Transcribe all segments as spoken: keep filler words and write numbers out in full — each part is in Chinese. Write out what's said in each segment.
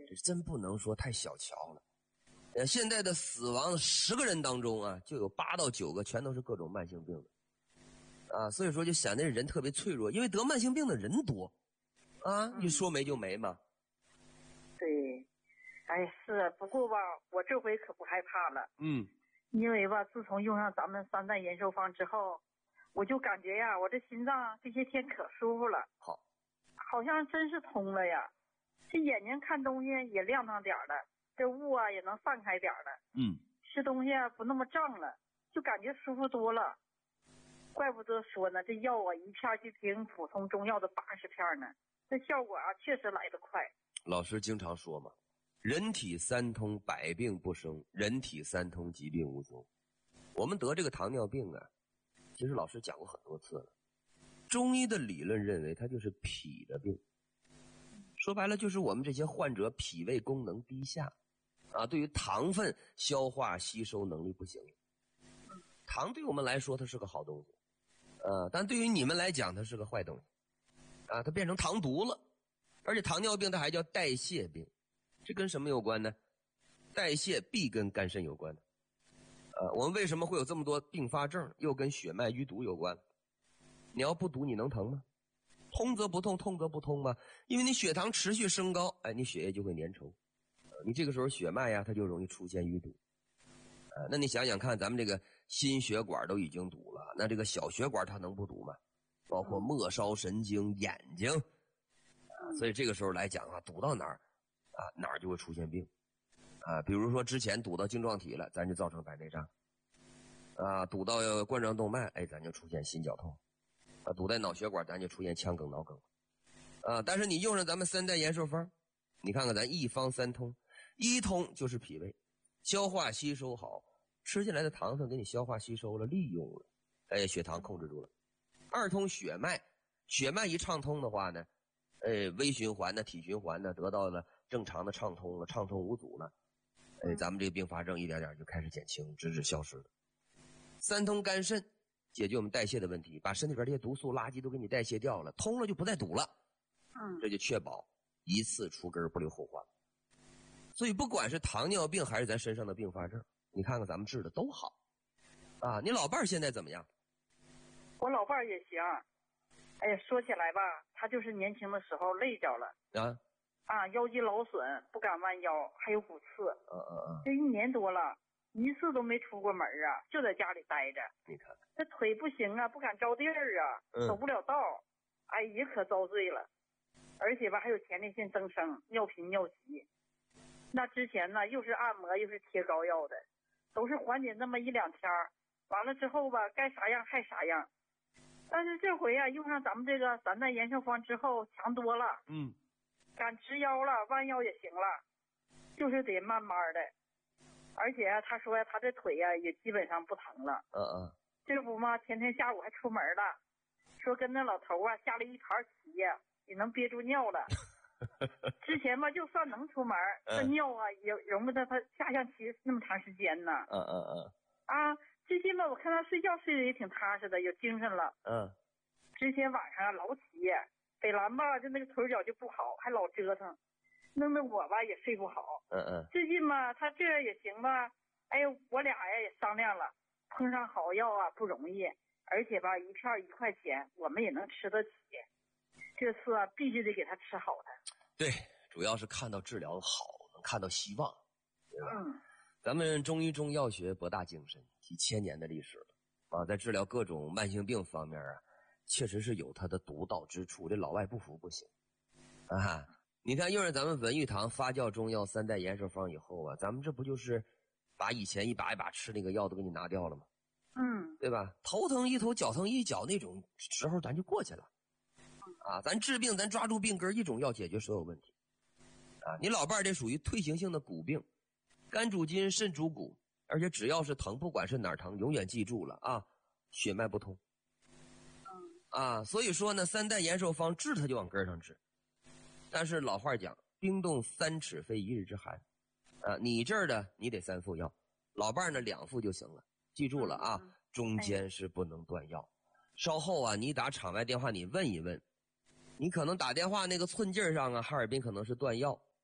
这真不能说太小瞧了。呃，现在的死亡十个人当中啊，就有八到九个全都是各种慢性病的，啊，所以说就显得人特别脆弱，因为得慢性病的人多，啊，你说没就没嘛。 对，哎，是，不过吧，我这回可不害怕了。 嗯， 因为吧，自从用上咱们三代延寿方之后，我就感觉呀，我这心脏这些天可舒服了。 好， 好像真是通了呀，这眼睛看东西也亮堂点了，这雾啊也能散开点了。 嗯， 吃东西啊不那么胀了，就感觉舒服多了。怪不得说呢，这药啊一片就比普通中药的八十片呢，这效果啊确实来得快。 老师经常说嘛，人体三通，百病不生；人体三通，疾病无踪。我们得这个糖尿病啊，其实老师讲过很多次了。中医的理论认为它就是脾的病，说白了就是我们这些患者脾胃功能低下啊，对于糖分消化吸收能力不行。糖对我们来说它是个好东西，呃，但对于你们来讲它是个坏东西啊，它变成糖毒了。而且糖尿病它还叫代谢病，这跟什么有关呢？代谢必跟肝肾有关的。呃，我们为什么会有这么多并发症？又跟血脉淤堵有关。你要不堵你能疼吗？通则不痛，痛则不通吗？因为你血糖持续升高，哎，你血液就会粘稠，呃、你这个时候血脉呀它就容易出现淤堵。呃，那你想想看，咱们这个心血管都已经堵了，那这个小血管它能不堵吗？包括末梢神经、眼睛，啊，所以这个时候来讲啊，堵到哪儿啊，哪儿就会出现病啊。比如说之前堵到晶状体了，咱就造成白内障啊；堵到冠状动脉，哎，咱就出现心绞痛啊；堵在脑血管，咱就出现腔梗、脑梗啊。但是你用上咱们三代延寿方，你看看咱一方三通，一通就是脾胃，消化吸收好，吃进来的糖分给你消化吸收了，利用了，哎，血糖控制住了。二通血脉，血脉一畅通的话呢，哎，微循环的、体循环的得到了正常的畅通了，畅通无阻了，哎，咱们这个并发症一点点就开始减轻，直至消失了。三通肝肾，解决我们代谢的问题，把身体边这些毒素垃圾都给你代谢掉了，通了就不再堵了， 嗯， 这就确保一次除根不留后患。所以不管是糖尿病还是咱身上的并发症，你看看咱们治的都好啊。你老伴儿现在怎么样？ 我老伴儿也行。哎呀，说起来吧，他就是年轻的时候累着了啊啊，腰肌劳损，不敢弯腰，还有骨刺。 嗯嗯嗯， 这一年多了，一次都没出过门啊，就在家里待着。 你看看， 这腿不行啊，不敢着地儿啊， 嗯走不了道，哎，也可遭罪了。而且吧，还有前列腺增生、尿频尿急。那之前呢，又是按摩又是贴膏药的，都是缓解那么一两天，完了之后吧，该啥样还啥样。但是这回啊，用上咱们这个三代延寿方之后，强多了。 嗯， 敢直腰了，弯腰也行了，就是得慢慢的。而且啊，他说呀、啊，他这腿呀、啊、也基本上不疼了。 嗯嗯， 这不嘛，天天下午还出门了，说跟那老头啊下了一盘棋呀，也能憋住尿了。之前吧，就算能出门，这尿啊也容不得他下象棋那么长时间呢。 嗯嗯嗯。 啊，最近吧，我看他睡觉睡得也挺踏实的，有精神了。 嗯。 之前晚上老起，北兰吧，就那个腿脚就不好，还老折腾，弄得我吧也睡不好。 嗯嗯。最近吧，他这也行吧，哎呦，我俩呀也商量了，碰上好药啊不容易，而且吧一片一块钱，我们也能吃得起。这次啊，必须得给他吃好的。 对，主要是看到治疗好，能看到希望，对吧？ 嗯， 咱们中医中药学博大精深，几千年的历史了啊，在治疗各种慢性病方面啊，确实是有它的独到之处。这老外不服不行啊！你看，用上咱们文玉堂发酵中药三代延寿方以后啊，咱们这不就是把以前一把一把吃那个药都给你拿掉了吗？ 嗯， 对吧？头疼一头，脚疼一脚那种时候咱就过去了。啊，咱治病，咱抓住病根，一种药解决所有问题。啊，你老伴儿这属于退行性的骨病，肝主筋，肾主骨，而且只要是疼，不管是哪儿疼，永远记住了啊，血脉不通。啊，所以说呢，三代延寿方治它就往根上治。但是老话讲，冰冻三尺非一日之寒。啊，你这儿的你得三副药，老伴儿呢两副就行了。记住了啊，中间是不能断药。稍后啊，你打场外电话，你问一问。你可能打电话那个寸劲儿上啊，哈尔滨可能是断药，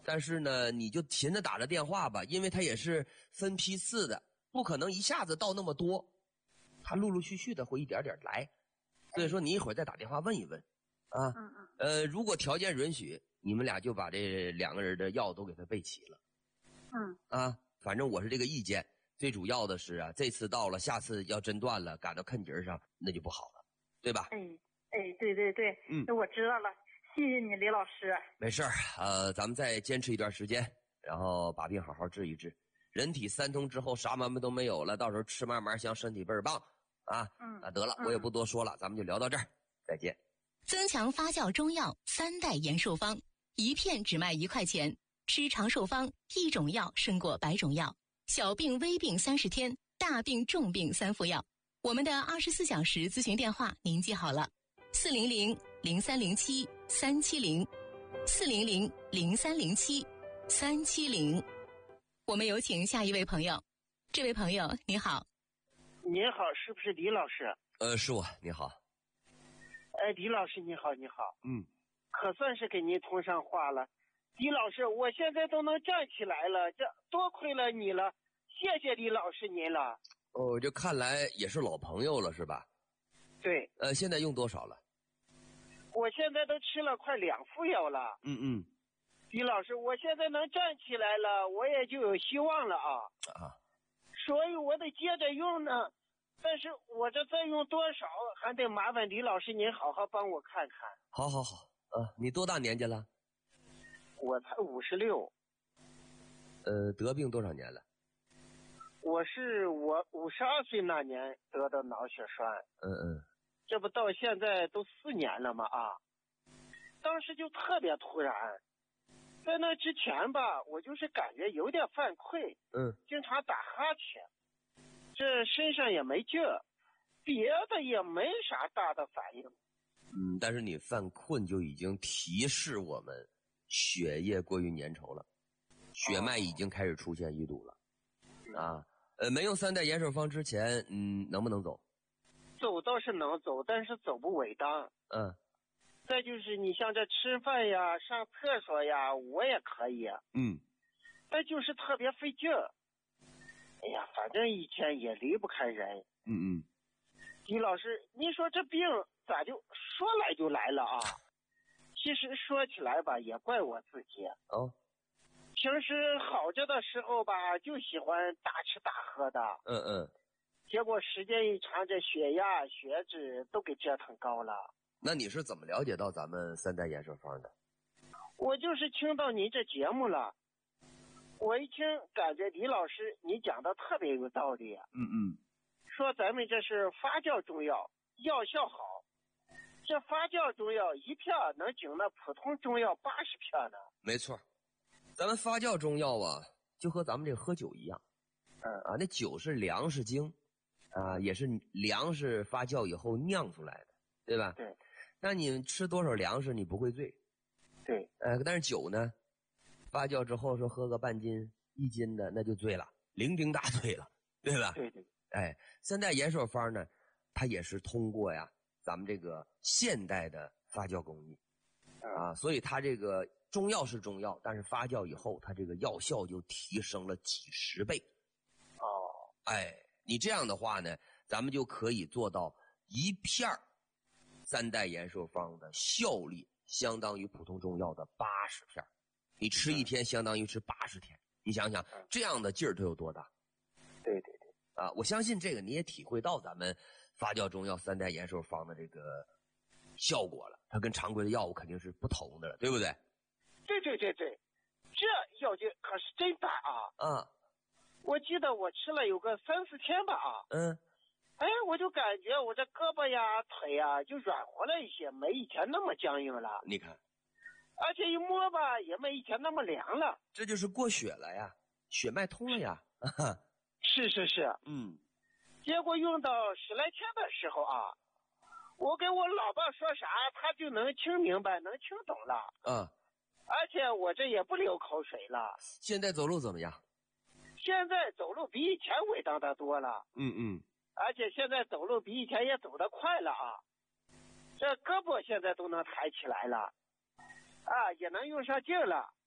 但是呢，你就勤着打着电话吧，因为它也是分批次的，不可能一下子到那么多，它陆陆续续的会一点点来。所以说你一会儿再打电话问一问，啊， 嗯嗯， 呃，如果条件允许，你们俩就把这两个人的药都给他备齐了。 嗯啊，反正我是这个意见。最主要的是啊，这次到了，下次要真断了，赶到坎节上，那就不好了，对吧？ 哎哎，对对对， 嗯， 那我知道了，谢谢你，李老师。 没事儿，呃，咱们再坚持一段时间，然后把病好好治一治。人体三通之后，啥毛病都没有了，到时候吃嘛嘛香，身体倍儿棒啊！ 嗯， 那得了，我也不多说了，咱们就聊到这儿，再见。 增强发酵中药三代延寿方，一片只卖一块钱，吃长寿方，一种药胜过百种药。小病微病三十天，大病重病三副药。我们的二十四小时咨询电话您记好了：四零零零三零七三七零，四零零零三零七三七零。我们有请下一位朋友。这位朋友你好。 您好，是不是李老师？ 呃，是我，你好。 哎，李老师你好，你好。 嗯， 可算是给您通上话了。李老师，我现在都能站起来了，这多亏了你了，谢谢李老师您了。 哦，这看来也是老朋友了，是吧？ 对。 呃，现在用多少了？ 我现在都吃了快两副药了。 嗯嗯。 李老师，我现在能站起来了，我也就有希望了啊。 啊。 所以我得接着用呢，但是我这再用多少，还得麻烦李老师您好好帮我看看。 好好好，啊，你多大年纪了？ 我才五十六。 呃，得病多少年了？ 我是我五十二岁那年得的脑血栓。 嗯嗯。 这不到现在都四年了吗？啊，当时就特别突然。在那之前吧，我就是感觉有点犯困， 嗯， 经常打哈欠，这身上也没劲儿，别的也没啥大的反应。 嗯，但是你犯困就已经提示我们血液过于粘稠了，血脉已经开始出现淤堵了。哦、啊，呃，没用三代延寿方之前，嗯，能不能走？ 走倒是能走，但是走不稳当。 嗯。 再就是你像这吃饭呀、上厕所呀，我也可以。 嗯。 但就是特别费劲儿。哎呀，反正以前也离不开人。 嗯嗯。 李老师，您说这病咋就说来就来了啊？其实说起来吧，也怪我自己。 哦。 平时好着的时候吧，就喜欢大吃大喝的。 嗯嗯。 结果时间一长，这血压、血脂都给折腾高了。 那你是怎么了解到咱们三代延寿方的？ 我就是听到您这节目了，我一听感觉李老师你讲的特别有道理。 嗯嗯。 说咱们这是发酵中药，药效好。这发酵中药一片能顶那普通中药八十片呢。 没错，咱们发酵中药啊，就和咱们这个喝酒一样。 嗯啊，那酒是粮食精，啊，也是粮食发酵以后酿出来的，对吧？ 对。 那你吃多少粮食你不会醉？ 对。 呃，但是酒呢，发酵之后说喝个半斤、一斤的那就醉了，酩酊大醉了，对吧？ 对对。 哎，三代延寿方呢，它也是通过呀咱们这个现代的发酵工艺，啊，所以它这个中药是中药，但是发酵以后，它这个药效就提升了几十倍。 哦。 哎，你这样的话呢，咱们就可以做到一片儿。三代延寿方的效力相当于普通中药的八十片，你吃一天相当于吃八十天，你想想这样的劲儿它有多大？ 对对对， 啊，我相信这个你也体会到咱们发酵中药三代延寿方的这个效果了，它跟常规的药物肯定是不同的了，对不对？ 对对对对，这药劲可是真大啊！ 啊， 我记得我吃了有个三四天吧啊。 嗯。 哎，我就感觉我这胳膊呀、腿呀就软和了一些，没以前那么僵硬了。 你看， 而且一摸吧，也没以前那么凉了。 这就是过血了呀，血脉通了呀。 是是是， 嗯。 结果用到十来天的时候啊，我给我老爸说啥，他就能听明白，能听懂了。 啊。 而且我这也不流口水了。 现在走路怎么样？ 现在走路比以前稳当的多了。 嗯嗯。 而且现在走路比以前也走得快了啊，这胳膊现在都能抬起来了，啊，也能用上劲了。